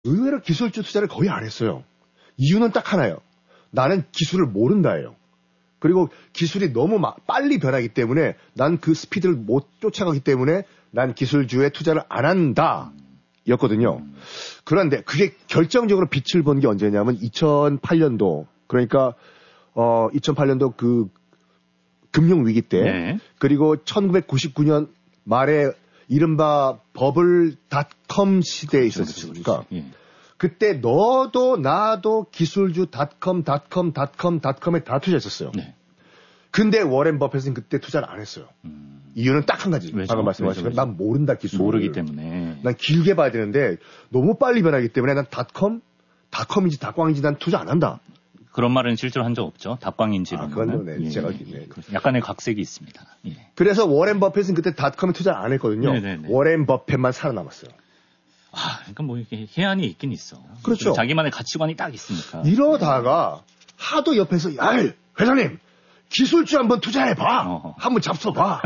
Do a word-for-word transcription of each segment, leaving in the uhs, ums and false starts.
의외로 기술주 투자를 거의 안 했어요. 이유는 딱 하나예요. 나는 기술을 모른다예요. 그리고 기술이 너무 마, 빨리 변하기 때문에 난 그 스피드를 못 쫓아가기 때문에 난 기술주에 투자를 안 한다. 였거든요. 그런데 그게 결정적으로 빛을 본 게 언제냐면 이천팔 년도 그러니까 어 이천팔 년도 그 금융위기 때 네. 그리고 천구백구십구 년 말에 이른바 버블 닷컴 시대에 있었으니까 예. 그때 너도 나도 기술주 닷컴 닷컴 닷컴 닷컴에 다 투자했었어요. 네. 근데 워렌 버핏은 그때 투자를 안 했어요. 음. 이유는 딱 한 가지. 왜죠? 방금 말씀하신 건 난 모른다 기술. 모르기 때문에. 난 길게 봐야 되는데 너무 빨리 변하기 때문에 난 닷컴, 닷컴인지 닷광인지 난 투자 안 한다. 그런 말은 실제로 한 적 없죠. 닷광인지는. 아, 그건 네, 예, 제가 네. 약간의 각색이 있습니다. 예. 그래서 워렌 버핏은 그때 닷컴에 투자를 안 했거든요. 네네네. 워렌 버핏만 살아남았어요. 아, 그러니까 뭐 이게 해안이 있긴 있어. 그렇죠. 자기만의 가치관이 딱 있으니까. 이러다가 하도 옆에서 야, 회장님 기술주 한번 투자해봐. 어허. 한번 잡숴봐.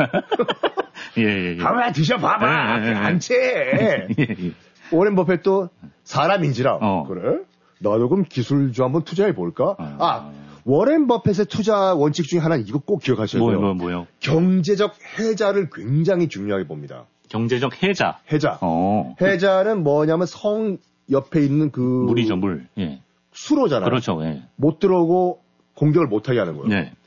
예, 예, 예. 한번 드셔봐봐. 예, 예, 예. 안 채. 예, 예. 워렌 버핏도 사람인지라. 어. 그래? 나도 그럼 기술주 한번 투자해볼까? 어. 아, 워렌 버핏의 투자 원칙 중에 하나는 이거 꼭 기억하셔야 돼요. 뭐요, 뭐, 뭐요? 경제적 해자를 굉장히 중요하게 봅니다. 경제적 해자? 해자. 어. 해자는 뭐냐면 성 옆에 있는 그. 물이죠, 물. 예. 수로잖아요. 그렇죠, 예. 못 들어오고 공격을 못하게 하는 거예요. 네.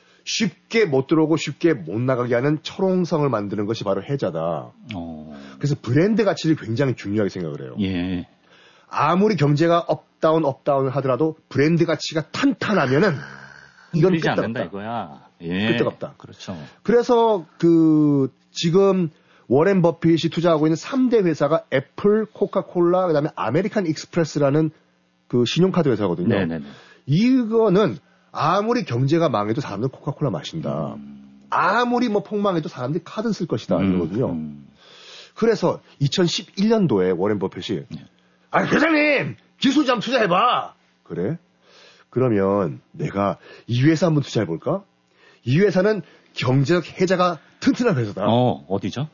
쉽게 못 들어오고 쉽게 못 나가게 하는 철옹성을 만드는 것이 바로 해자다. 어. 그래서 브랜드 가치를 굉장히 중요하게 생각을 해요. 예. 아무리 경제가 업다운 업다운을 하더라도 브랜드 가치가 탄탄하면은 이건 끄떡 않는다 이거야. 예. 끄떡없다. 그렇죠. 그래서 그 지금 워렌 버핏이 투자하고 있는 삼 대 회사가 애플, 코카콜라, 그다음에 아메리칸 익스프레스라는 그 신용카드 회사거든요. 네네네. 이거는 아무리 경제가 망해도 사람들은 코카콜라 마신다. 음. 아무리 뭐 폭망해도 사람들이 카드 쓸 것이다. 음. 이거거든요. 음. 그래서 이천십일 년도에 워렌 버핏이 네. 아, 회장님! 기술 좀 투자해봐! 그래? 그러면 내가 이 회사 한번 투자해볼까? 이 회사는 경제적 해자가 튼튼한 회사다. 어, 어디죠?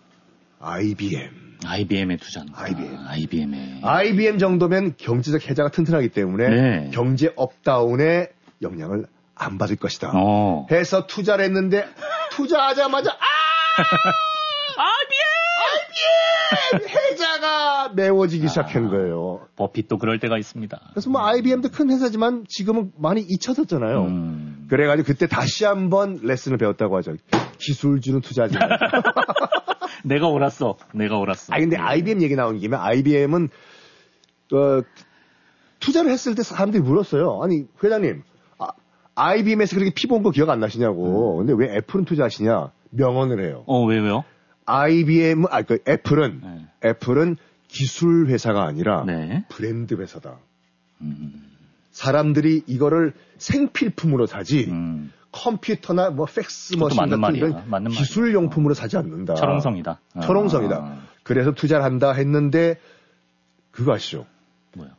아이비엠. 아이비엠에 투자하는 거야. 아이비엠. 아이비엠에. 아이비엠 정도면 경제적 해자가 튼튼하기 때문에 네. 경제 업다운에 영향을 안 받을 것이다. 어. 해서 투자를 했는데 투자하자마자 아! 아이비엠! 아이비엠! 해자가 메워지기 아, 시작한 거예요. 버핏도 그럴 때가 있습니다. 그래서 뭐 아이비엠도 큰 회사지만 지금은 많이 잊혀졌잖아요. 음. 그래가지고 그때 다시 한번 레슨을 배웠다고 하죠. 기술주는 투자하지 마. 내가 옳았어. 내가 옳았어. 아 근데 아이비엠 얘기 나온 김에 아이비엠은 어, 투자를 했을 때 사람들이 물었어요. 아니 회장님 아, 아이비엠에서 그렇게 피 본 거 기억 안 나시냐고. 음. 근데 왜 애플은 투자하시냐? 명언을 해요. 어, 왜 왜요? 아이비엠은 아 그 애플은 네. 애플은 기술 회사가 아니라 네. 브랜드 회사다. 음. 사람들이 이거를 생필품으로 사지 음. 컴퓨터나 뭐 팩스 머신 같은 말이야. 이런 맞는 기술용품으로 사지 않는다. 철옹성이다. 아. 철옹성이다. 그래서 투자를 한다 했는데 그거 아시죠? 뭐요?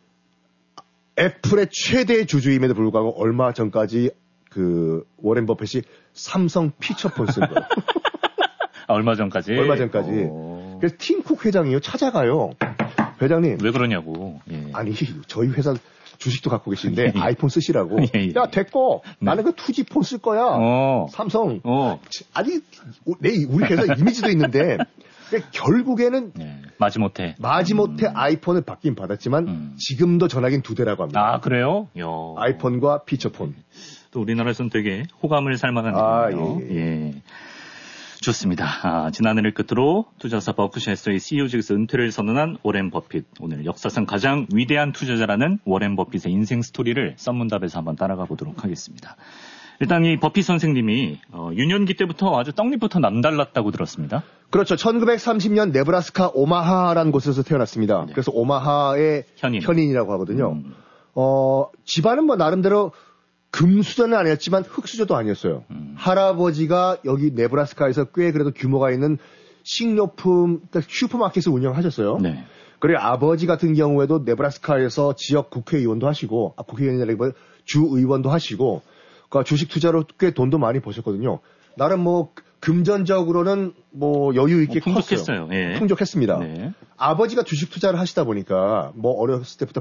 애플의 최대 주주임에도 불구하고 얼마 전까지 그 워렌 버핏이 삼성 피처폰 쓴 거예요. 아, 얼마 전까지? 얼마 전까지. 오. 그래서 팀쿡 회장이요 찾아가요. 회장님. 왜 그러냐고. 예. 아니 저희 회사 주식도 갖고 계신데 예. 아이폰 쓰시라고. 예, 예. 야 됐고 네. 나는 그 투지폰 쓸 거야. 어. 삼성. 어. 아니 내 우리 회사 이미지도 있는데 결국에는 네. 마지못해 마지못해 음. 아이폰을 받긴 받았지만 음. 지금도 전화기는 두 대라고 합니다. 아 그래요? 야. 아이폰과 피처폰. 또 우리나라에서는 되게 호감을 살만한 아, 일이에요. 예, 예. 예. 좋습니다. 아, 지난해를 끝으로 투자사 버크셔에서의 씨이오직에서 은퇴를 선언한 워렌 버핏. 오늘 역사상 가장 위대한 투자자라는 워렌 버핏의 인생 스토리를 썬문답에서 한번 따라가 보도록 하겠습니다. 일단 이 버핏 선생님이 어, 유년기 때부터 아주 떡잎부터 남달랐다고 들었습니다. 그렇죠. 천구백삼십 년 네브라스카 오마하라는 곳에서 태어났습니다. 네. 그래서 오마하의 현인. 현인이라고 하거든요. 음. 어, 집안은 뭐 나름대로 금수저는 아니었지만 흙수저도 아니었어요. 음. 할아버지가 여기 네브라스카에서 꽤 그래도 규모가 있는 식료품, 그러니까 슈퍼마켓을 운영하셨어요. 네. 그리고 아버지 같은 경우에도 네브라스카에서 지역 국회의원도 하시고, 아, 국회의원이라기보다 주의원도 하시고, 그러니까 주식 투자로 꽤 돈도 많이 버셨거든요. 나름 뭐 금전적으로는 뭐 여유 있게 어, 풍족했어요. 컸어요. 예. 풍족했습니다. 네. 아버지가 주식 투자를 하시다 보니까 뭐 어렸을 때부터